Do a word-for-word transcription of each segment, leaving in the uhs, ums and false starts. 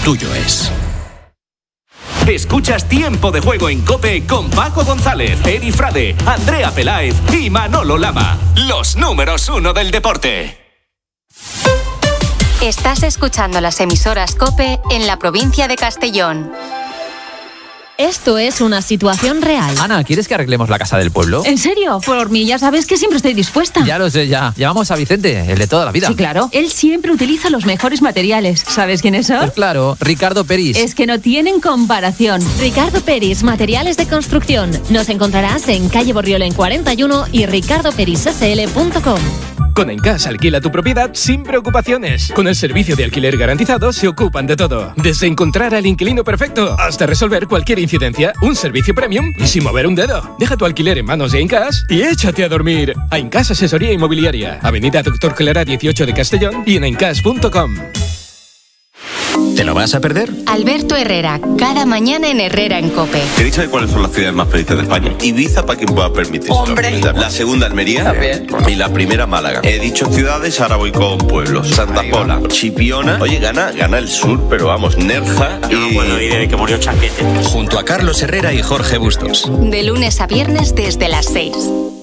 tuyo es. Escuchas Tiempo de Juego en COPE con Paco González, Eri Frade, Andrea Peláez y Manolo Lama. Los números uno del deporte. Estás escuchando las emisoras COPE en la provincia de Castellón. Esto es una situación real. Ana, ¿quieres que arreglemos la casa del pueblo? ¿En serio? Por mí ya sabes que siempre estoy dispuesta. Ya lo sé, ya. Llamamos a Vicente, el de toda la vida. Sí, claro. Él siempre utiliza los mejores materiales. ¿Sabes quiénes son? Pues claro, Ricardo Peris. Es que no tienen comparación. Ricardo Peris, materiales de construcción. Nos encontrarás en calle Borriola en cuarenta y uno y ricardo peris s l punto com. Con Encas alquila tu propiedad sin preocupaciones. Con el servicio de alquiler garantizado se ocupan de todo. Desde encontrar al inquilino perfecto hasta resolver cualquier incidencia, un servicio premium y sin mover un dedo. Deja tu alquiler en manos de Encas y échate a dormir. Encas Asesoría Inmobiliaria, Avenida Doctor Clara dieciocho de Castellón y en encas punto com. ¿Te lo vas a perder? Alberto Herrera, cada mañana en Herrera en COPE. ¿Queréis saber cuáles son las ciudades más felices de España? Ibiza, para quien pueda permitirse. ¡Hombre! La segunda, Almería. Y la primera, Málaga. He dicho ciudades, ahora voy con pueblos. Santa Pola, Chipiona. Oye, gana, gana el sur, pero vamos, Nerja y... No puedo ir de que murió Chaquete. Junto a Carlos Herrera y Jorge Bustos. De lunes a viernes desde las seis.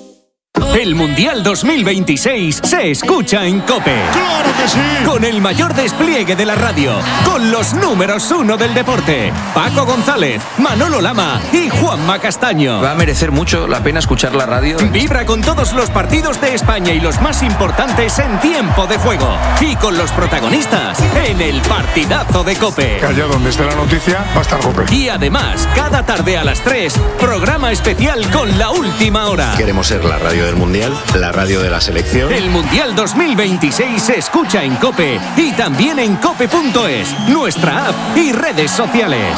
El Mundial dos mil veintiséis se escucha en COPE. ¡Claro que sí! Con el mayor despliegue de la radio, con los números uno del deporte, Paco González, Manolo Lama y Juanma Castaño. Va a merecer mucho la pena escuchar la radio. Vibra con todos los partidos de España y los más importantes en Tiempo de Juego. Y con los protagonistas en el partidazo de COPE. Allá donde esté la noticia, va a estar COPE. Y además, cada tarde a las tres, programa especial con la última hora. Queremos ser la radio del Mundial, la radio de la selección. El Mundial dos mil veintiséis se escucha en COPE y también en cope punto es, nuestra app y redes sociales.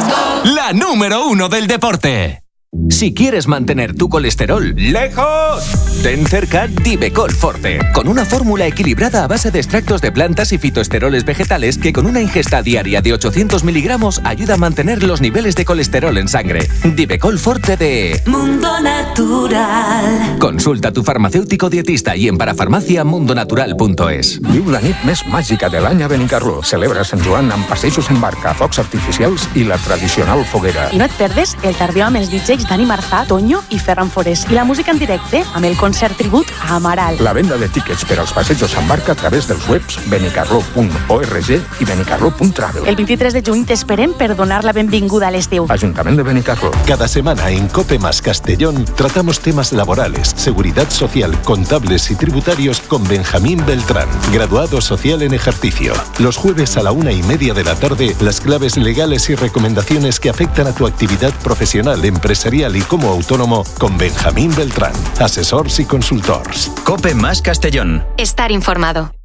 La número uno del deporte. Si quieres mantener tu colesterol lejos, ten cerca Divecol Forte, con una fórmula equilibrada a base de extractos de plantas y fitoesteroles vegetales que con una ingesta diaria de ochocientos miligramos ayuda a mantener los niveles de colesterol en sangre. Divecol Forte de Mundo Natural. Consulta a tu farmacéutico dietista y en parafarmacia mundonatural punto es. Viu la nit més màgica de l'any a Benicarló. Celebra Sant Joan amb passejos en barca, focs artificials i la tradicional foguera. I no et perdes el tardeo amb els D Js Dani Marzà, Toño i Ferran Forés i la música en directe amb el concert tribut a Amaral. La venda de tíquets per als passejos en barca a través dels webs benicarló punt org i benicarló punt travel. El veintitrés de juny t'esperem per donar la benvinguda a l'estiu. Ajuntament de Benicarló. Cada semana en COPE más Castellón tratamos temas laborales, seguridad social, contables y tributarios con Benjamín Beltrán, graduado social en ejercicio. Los jueves a la una y media de la tarde, las claves legales y recomendaciones que afectan a tu actividad profesional, empresarial y como autónomo con Benjamín Beltrán, asesors y consultors. COPE más Castellón. Estar informado.